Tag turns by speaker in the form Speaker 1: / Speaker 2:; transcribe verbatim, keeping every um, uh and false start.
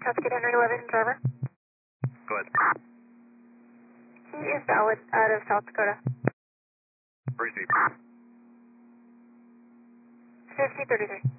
Speaker 1: Cascade one eleven, driver.
Speaker 2: Go ahead.
Speaker 1: He is valid out of South Dakota.
Speaker 2: Receive.
Speaker 1: fifty thirty-three.